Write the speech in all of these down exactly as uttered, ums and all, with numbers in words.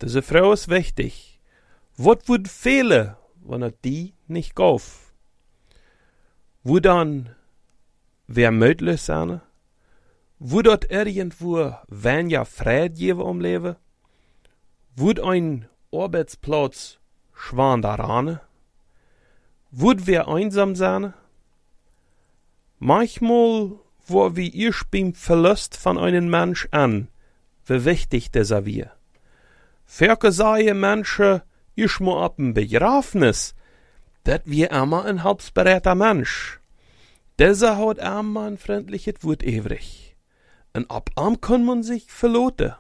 Diese Frau ist wichtig. Wat würd fehlen, wenn er die nicht gauf? Wo dann wer möglich sein? Wo dort irgendwo weniger Fried geben am Leben? Wo ein Arbeitsplatz schwan daran? Wo wir einsam sein? Manchmal wo wir erst beim Verlust von einem Mensch an, wie wichtig das wir. Ferke sagen Menschen, ich mal ab ein Begrafnis, dat wir immer ein halbsbereiter Mensch. Dieser hat immer ein freundliches Wort ewig. Und ab am kann man sich verloten.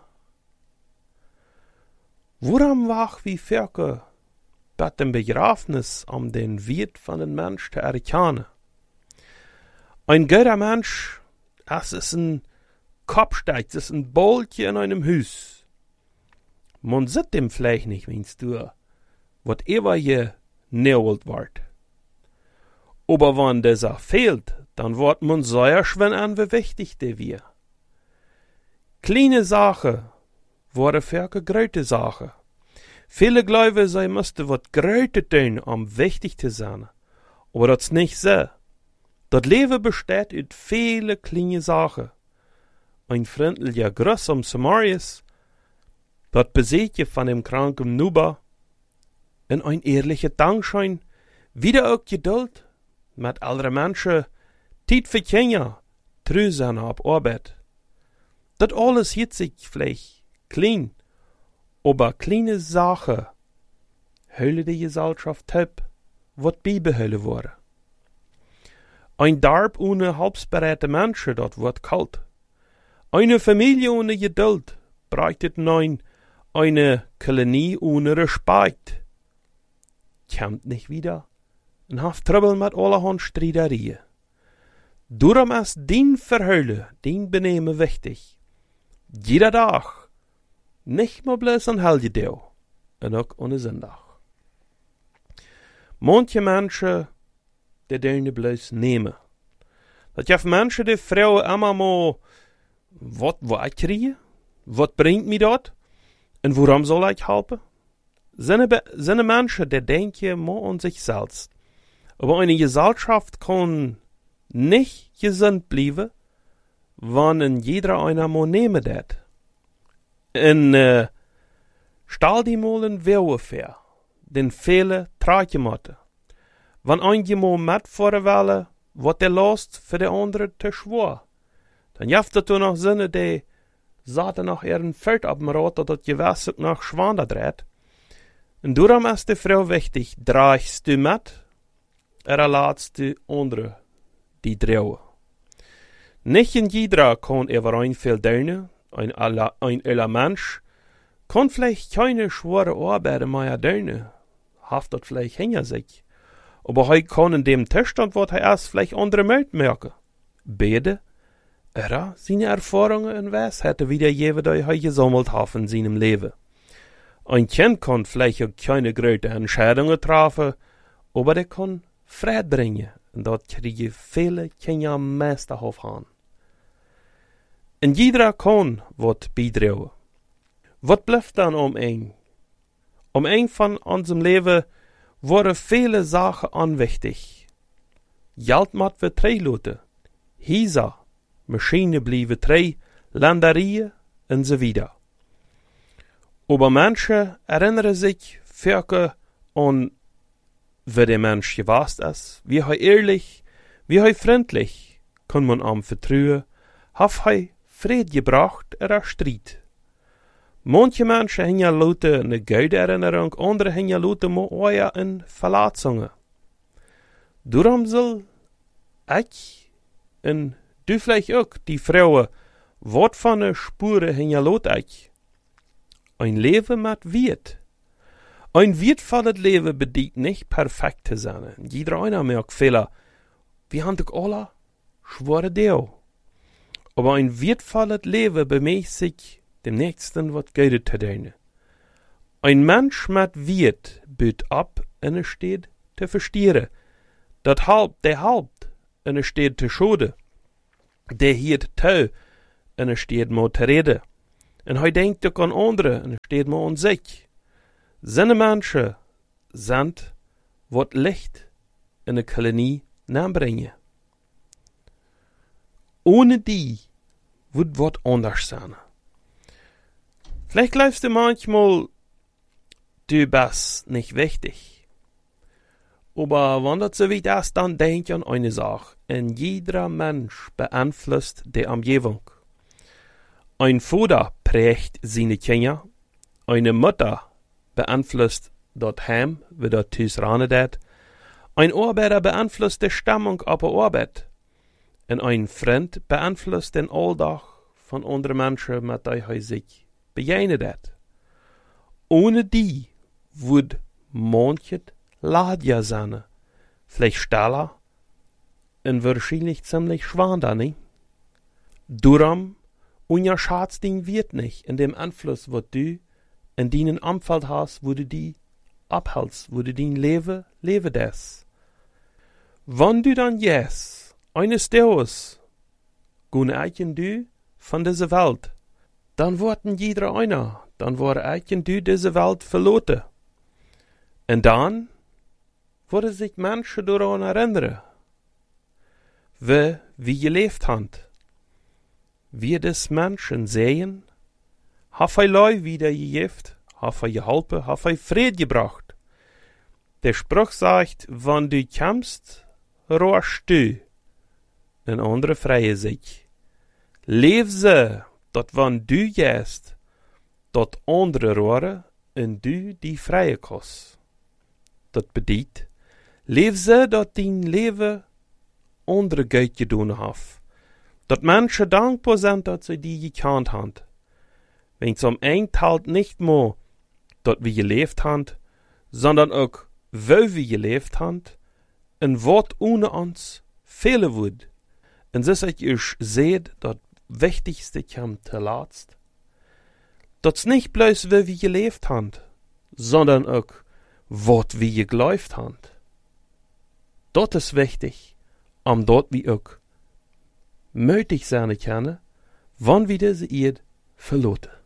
Woran wach wie Ferke, bei dem Begrafnis um den Wert von den Mensch zu erkennen? Ein guter Mensch, es ist ein Kopfsteig, es ist ein Boltje in einem Hus. Man sieht dem vielleicht nicht, wenn's du, wat ever je neuelt ward. Aber wenn dieser fehlt, dann wird man sehr schwen an, wie wichtig der wir. Kleine Sache, wurde ferke große Sache. Viele glauben, sie müssten wat Gröte tun, um wichtig zu sein. Aber das ist nicht so. Das Leben besteht aus viele kleine Sachen. Ein freundlicher Gruß am Samarias, das Besuchen von dem kranken Nuba, und ein ehrlicher Dankschein, wieder auch Geduld, mit anderen Menschen, Zeit für Kinder, treu sein auf Arbeit. Das alles hielt sich vielleicht klein, aber kleine Sachen, hölle die Gesellschaft hab, wat beibehalten wurde. Ein Dorf ohne halbsbereite Menschen, dort wird kalt. Eine Familie ohne Geduld bräuchtet neun, eine Kolonie ohne Respekt. Kommt nicht wieder und haft Trouble mit allerhand Streiterie. Darum ist dein Verhöhle, dein Benehmen wichtig. Jeder Tag, nicht mal bloß an Helgedau und auch ohne Sonntag. Manche Menschen, die dürfen bloß nehmen. Dat je Menschen, die Frauen immer mal, wat wil ik kriegen? Wat bringt mir dat? Und worum soll ich helfen? Sind sind Menschen, die denken mal an sich selbst. Aber eine Gesellschaft kann nicht gesund bleiben, wenn jeder einer mal nehmen dat. Und äh, stell die mal in Welfare, den Fehler trage matte. Wenn ein jemand mit vorwählen, wat der last für der andere te schwor. Dann jaft er noch Sinne, die zaten nach ihren Feld ab dem Rot, dat das Gewässer nach Schwander dreht. Und darum ist die Frau wichtig, drachst du mit, er lässt die andere, die dreuen. Nicht in jeder kann über ein viel deine, ein ein aller Mensch, kann vielleicht keine schwere Arbeit mehr deine, haftet vielleicht hinter sich. Aber hij kann in dem Zustand, wat hij erst vielleicht andere Welt merken. Beide, er seine Erfahrungen und Weisheiten wiedergeben, die hij gesammelt hat in seinem Leben. Ein Kind kann vielleicht auch keine großen Entscheidungen treffen, aber der kann Frieden bringen. Und dort kriegen viele Kinder meisterhaft an. Und jeder kann was beitragen. Was bleibt dann um ein? Um ein von unserem Leben worden viele Sachen anwichtig. Geld mat we trei loten. Hisa, Maschinen blieben trei, Länderien und so weiter. Aber Menschen erinnern sich Völker an, wie der Mensch gewast ist, wie er ehrlich, wie er freundlich, kann man am vertrauen, hat er Fried gebracht oder Streit. Manche Menschen haben ja Leute eine gute Erinnerung, andere haben ja Leute mal in Verletzungen. Darum soll ich und du vielleicht auch, die Frauen, wat von der Spuren haben ja Leute ich. Ein Leben mit Wert. Ein wertvolles Leben bedeutet nicht perfekt zu sein. Jeder einer merkt Fehler. Wir haben doch alle schwere Dinge. Aber ein wertvolles Leben bemäßt sich dem Nächsten was Gutes zu tun. Ein Mensch mit Wert büt ab und er steht zu verstehen. Dat halb, der halbt und er steht zu schoden. Der hiert tau und er steht mal zu reden. En hij denkt ook aan anderen en steht maar aan zich. Zijn mensen zijn wat licht in de kolonie nabrengen. Ohne die wird wat anders sein. Vielleicht glaubst du manchmal, du bist nicht wichtig. Aber wenn das so weit ist, dann denk an eine Sache. En jeder Mensch beeinflusst die Umgebung. Ein Vater prägt seine Kinder. Eine Mutter beeinflusst das Heim, wie das Tus randet. Ein Arbeiter beeinflusst die Stimmung auf der Arbeit. Und ein Freund beeinflusst den Alltag von anderen Menschen, mit denen er sich begegnet. Ohne die würde manches Ladja sein. Vielleicht stiller und wahrscheinlich ziemlich schwander, nicht? Darum unterscheidest den Wert nicht in dem Einfluss, was du in deinem Umfeld hast, wo du die abhältst, wo du dein Leben leben das. Wenn du dann jetzt eines Tages gehen eichen du von dieser Welt, dann worden jeder einer, dann war eichen du diese Welt verloren. Und dann worden sich Menschen daran erinnern, wie wir gelebt haben. Wir des Menschen sehen, haf er Leu wieder gegeft, haf er geholpen, haf er Fried gebracht. Der Spruch sagt, wenn du kommst, rohrst du. Ein andere freie sich. Leef ze, dat wann du gehst, dat andere rohren, en du die freie kost. Dat bedeutet, leef ze dat dein Leben andere Geld gedaan haf. Dat Menschen dankbar sind, dat sie die gekannt haben. Wenn zum Endteil nicht nur, dat wir gelebt haben, sondern auch, wo wir gelebt haben, und wat ohne uns fehlen wird. Und so ich euch seht, dat Wichtigste kommt zuletzt. Dat's nicht bloß, wo wir gelebt haben, sondern auch, wat wir geglaubt haben. Dat ist wichtig, um dort wir auch möglich sein können, wann wir diese Erde verloren.